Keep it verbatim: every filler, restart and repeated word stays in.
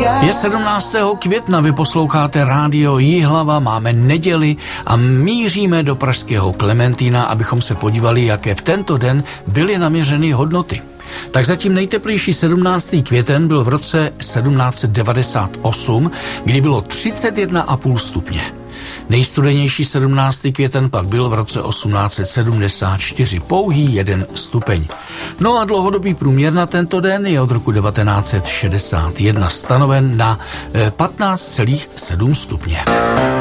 Je sedmnáctého května, vy posloucháte rádio Jihlava, máme neděli a míříme do pražského Klementína, abychom se podívali, jaké v tento den byly naměřeny hodnoty. Tak zatím nejteplejší sedmnáctý květen byl v roce sedmnáct set devadesát osm, kdy bylo třicet jedna celá pět stupně. Nejstudenější sedmnáctý květen pak byl v roce osmnáct set sedmdesát čtyři, pouhý jeden stupeň. No a dlouhodobý průměr na tento den je od roku devatenáct set šedesát jedna stanoven na patnáct celá sedm stupně.